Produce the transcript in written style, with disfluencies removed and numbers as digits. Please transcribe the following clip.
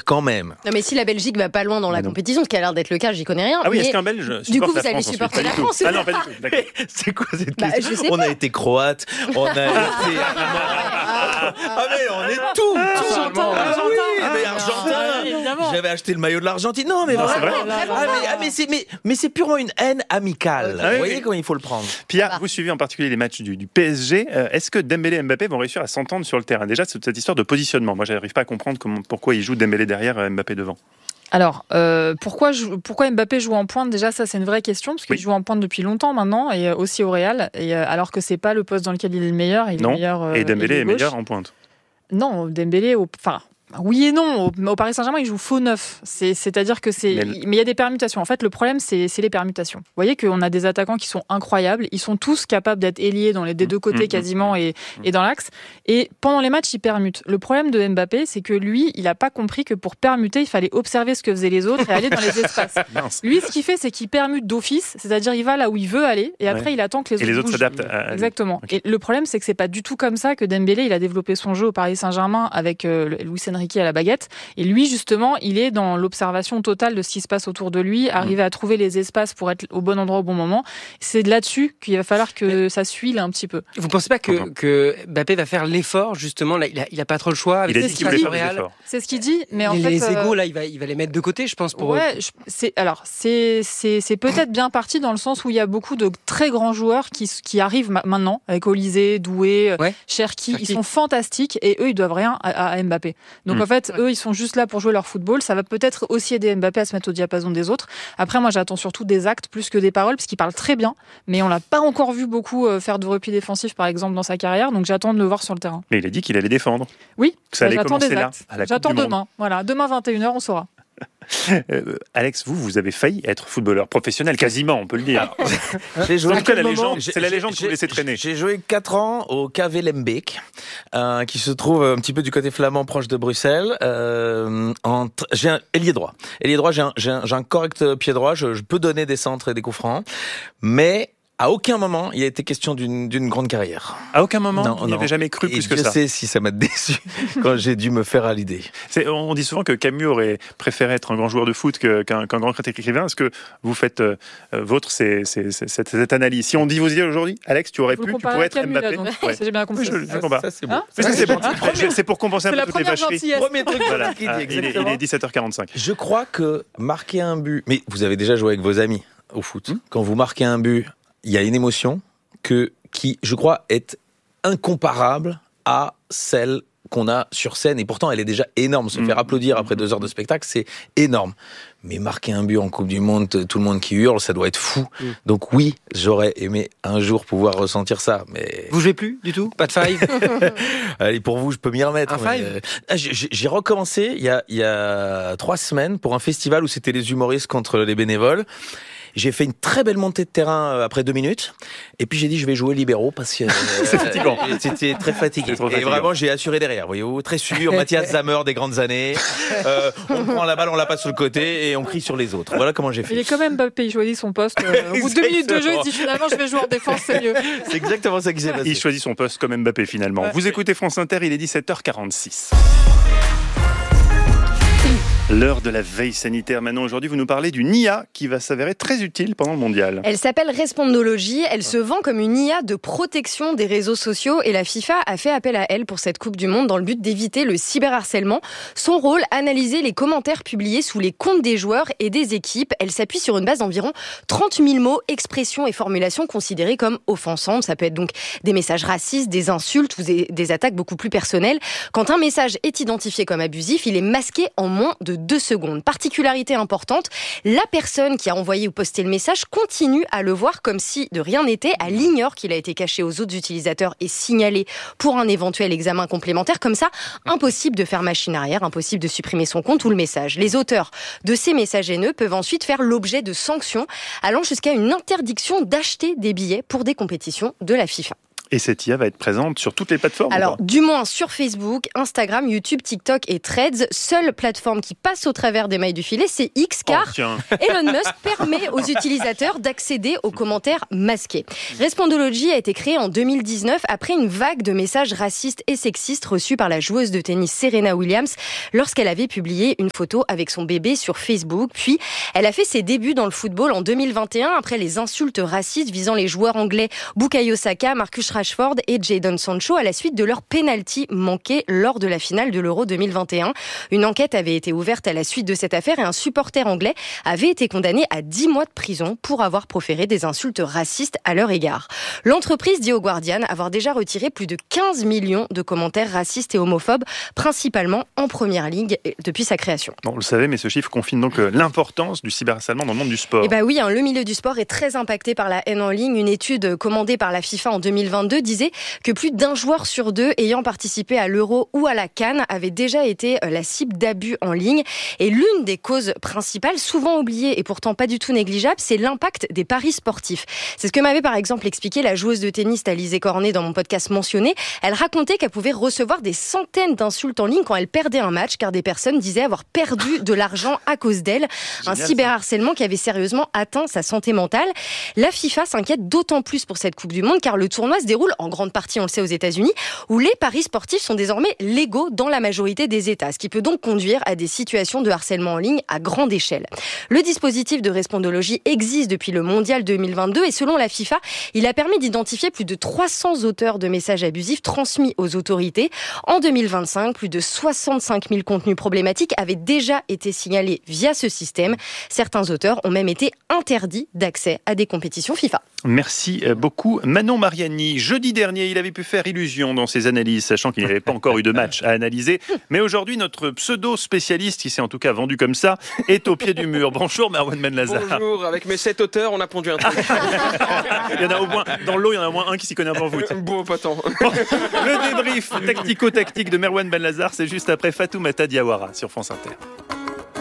dire quand même. Non, mais si la Belgique va pas loin dans la compétition, ce qui a l'air d'être le cas, j'y connais rien. Ah oui, mais est-ce qu'un Belge supporte du coup, vous la allez France supporter la France. Ah non, pas du tout. D'accord. C'est quoi cette Bah, question? je sais On pas. a été croate, on a été... Ah mais on est tout. Argentin. Mais Argentin. évidemment. J'avais acheté le maillot de l'Argentine. Non, mais Non, c'est vraiment. vrai. Mais c'est purement une haine amicale. Ah oui, Vous voyez oui. comment il faut le prendre. Pierre, vous suivez en particulier les matchs du PSG. Est-ce que Dembélé et Mbappé vont réussir à s'entendre sur le terrain? Déjà, c'est cette histoire de positionnement. Moi, je n'arrive pas à comprendre pourquoi il joue Dembélé derrière, Mbappé devant. Alors, pourquoi Mbappé joue en pointe? Déjà, ça, c'est une vraie question, parce qu'il joue en pointe depuis longtemps maintenant, et aussi au Real, et alors que c'est pas le poste dans lequel il est le meilleur. Il est meilleur, et Dembélé est gauche. meilleur en pointe. Non, Dembélé, oui et non. Au Paris Saint-Germain, il joue faux neuf. C'est-à-dire que mais il y a des permutations. En fait, le problème, c'est les permutations. Vous voyez qu'on a des attaquants qui sont incroyables. Ils sont tous capables d'être ailiers des deux côtés quasiment et dans l'axe. Et pendant les matchs, ils permutent. Le problème de Mbappé, c'est que lui, il n'a pas compris que pour permuter, il fallait observer ce que faisaient les autres et aller dans les espaces. Lui, ce qu'il fait, c'est qu'il permute d'office. C'est-à-dire, il va là où il veut aller et après, il attend que les autres bougent. s'adaptent à lui. Exactement. Okay. Et le problème, c'est que c'est pas du tout comme ça que Dembélé, il a développé son jeu au Paris Saint-Germain avec Luis Enrique à la baguette. Et lui, justement, il est dans l'observation totale de ce qui se passe autour de lui, arriver à trouver les espaces pour être au bon endroit au bon moment. C'est de là-dessus qu'il va falloir que ça suile un petit peu. Vous pensez pas que Mbappé va faire l'effort, justement? Là, il a pas trop le choix. Il a dit qu'il voulait faire des efforts. C'est ce qu'il dit, mais en fait... Les égos, là, il va les mettre de côté, je pense, pour... Ouais, c'est peut-être bien parti dans le sens où il y a beaucoup de très grands joueurs qui arrivent maintenant, avec Olysée, Doué, Cherki. Ils sont fantastiques et eux, ils doivent rien à Mbappé. Donc en fait, eux, ils sont juste là pour jouer leur football. Ça va peut-être aussi aider Mbappé à se mettre au diapason des autres. Après, moi, j'attends surtout des actes plus que des paroles, parce qu'il parle très bien, mais on l'a pas encore vu beaucoup faire de repli défensif, par exemple, dans sa carrière. Donc j'attends de le voir sur le terrain. Mais il a dit qu'il allait défendre. Oui, ça allait j'attends des commencer là, actes. à la Coupe J'attends du Monde. demain. Voilà, demain 21h, on saura. Alex, vous avez failli être footballeur professionnel, quasiment, on peut le dire. J'ai joué en tout cas, c'est la légende que vous laissez traîner. J'ai joué 4 ans au KV Lembeek, qui se trouve un petit peu du côté flamand, proche de Bruxelles. J'ai un ailier droit. J'ai un correct pied droit. Je peux donner des centres et des coups francs, mais à aucun moment, il a été question d'une grande carrière. À aucun moment, il n'y avait jamais cru plus que ça. Je sais si ça m'a déçu quand j'ai dû me faire à l'idée. On dit souvent que Camus aurait préféré être un grand joueur de foot qu'un grand critique écrivain. Est-ce que vous faites cette analyse? Si on dit vous y aujourd'hui, Alex, tu pourrais être Mbappé. J'ai bien compris. Ça, c'est bon. C'est pour compenser un peu toutes les vacheries. Premier truc Il est 17h45. Je crois que marquer un but... Mais vous avez déjà joué avec vos amis au foot. Quand vous marquez un but, il y a une émotion qui, je crois, est incomparable à celle qu'on a sur scène. Et pourtant, elle est déjà énorme. Se faire applaudir après 2 heures de spectacle, c'est énorme. Mais marquer un but en Coupe du Monde, tout le monde qui hurle, ça doit être fou. Donc oui, j'aurais aimé un jour pouvoir ressentir ça. Mais... Vous jouez plus du tout? Pas de five? Allez, pour vous, je peux m'y remettre. Un five? J'ai recommencé il y a 3 semaines pour un festival où c'était les humoristes contre les bénévoles. J'ai fait une très belle montée de terrain après 2 minutes. Et puis j'ai dit, je vais jouer libéraux parce que c'est fatigant. C'était très fatigué. Et vraiment, j'ai assuré derrière. Voyez-vous, très sûr. Mathias Zammer des grandes années. On prend la balle, on la passe sur le côté et on crie sur les autres. Voilà comment j'ai fait. Il est quand même Mbappé. Il choisit son poste. Au bout de 2 minutes de jeu, il dit finalement, je vais jouer en défense, c'est mieux. C'est exactement ça qui s'est passé. Il choisit son poste comme Mbappé finalement. Vous écoutez France Inter, il est 17h46. L'heure de la veille sanitaire. Maintenant, aujourd'hui, vous nous parlez d'une IA qui va s'avérer très utile pendant le mondial. Elle s'appelle Respondology. Elle se vend comme une IA de protection des réseaux sociaux et la FIFA a fait appel à elle pour cette Coupe du Monde dans le but d'éviter le cyberharcèlement. Son rôle, analyser les commentaires publiés sous les comptes des joueurs et des équipes. Elle s'appuie sur une base d'environ 30 000 mots, expressions et formulations considérées comme offensantes. Ça peut être donc des messages racistes, des insultes ou des attaques beaucoup plus personnelles. Quand un message est identifié comme abusif, il est masqué en moins de 2 secondes. Particularité importante, la personne qui a envoyé ou posté le message continue à le voir comme si de rien n'était. Elle ignore qu'il a été caché aux autres utilisateurs et signalé pour un éventuel examen complémentaire. Comme ça, impossible de faire machine arrière, impossible de supprimer son compte ou le message. Les auteurs de ces messages haineux peuvent ensuite faire l'objet de sanctions allant jusqu'à une interdiction d'acheter des billets pour des compétitions de la FIFA. Et cette IA va être présente sur toutes les plateformes? Alors, du moins sur Facebook, Instagram, YouTube, TikTok et Threads. Seule plateforme qui passe au travers des mailles du filet, c'est X, car Elon Musk permet aux utilisateurs d'accéder aux commentaires masqués. Respondology a été créé en 2019 après une vague de messages racistes et sexistes reçus par la joueuse de tennis Serena Williams lorsqu'elle avait publié une photo avec son bébé sur Facebook. Puis, elle a fait ses débuts dans le football en 2021 après les insultes racistes visant les joueurs anglais Bukayo Saka, Marcus Rashford et Jadon Sancho à la suite de leur penalty manqué lors de la finale de l'Euro 2021. Une enquête avait été ouverte à la suite de cette affaire et un supporter anglais avait été condamné à 10 mois de prison pour avoir proféré des insultes racistes à leur égard. L'entreprise dit au Guardian avoir déjà retiré plus de 15 millions de commentaires racistes et homophobes, principalement en première ligue depuis sa création. Bon, vous le savez, mais ce chiffre confirme donc l'importance du cyberharcèlement dans le monde du sport. Eh bien oui, le milieu du sport est très impacté par la haine en ligne. Une étude commandée par la FIFA en 2022 disait que plus d'un joueur sur deux ayant participé à l'Euro ou à la CAN avait déjà été la cible d'abus en ligne. Et l'une des causes principales, souvent oubliée et pourtant pas du tout négligeable, c'est l'impact des paris sportifs. C'est ce que m'avait par exemple expliqué la joueuse de tennis Alizé Cornet dans mon podcast mentionné. Elle racontait qu'elle pouvait recevoir des centaines d'insultes en ligne quand elle perdait un match, car des personnes disaient avoir perdu de l'argent à cause d'elle. Un cyberharcèlement qui avait sérieusement atteint sa santé mentale. La FIFA s'inquiète d'autant plus pour cette Coupe du Monde, car le tournoi se déroule en grande partie, on le sait, aux États-Unis, où les paris sportifs sont désormais légaux dans la majorité des États, ce qui peut donc conduire à des situations de harcèlement en ligne à grande échelle. Le dispositif de Respondology existe depuis le Mondial 2022 et selon la FIFA, il a permis d'identifier plus de 300 auteurs de messages abusifs transmis aux autorités. En 2025, plus de 65 000 contenus problématiques avaient déjà été signalés via ce système. Certains auteurs ont même été interdits d'accès à des compétitions FIFA. Merci beaucoup Manon Mariani. Jeudi dernier, il avait pu faire illusion dans ses analyses, sachant qu'il n'y avait pas encore eu de match à analyser. Mais aujourd'hui, notre pseudo-spécialiste, qui s'est en tout cas vendu comme ça, est au pied du mur. Bonjour Merwan Benlazar. Bonjour, avec mes 7 auteurs, on a pondu un truc. Il y en a au moins, dans l'eau, il y en a au moins un qui s'y connaît un peu en foot. Bon, pas tant. Le débrief tactico-tactique de Merwan Benlazar, c'est juste après Fatoumata Diawara sur France Inter.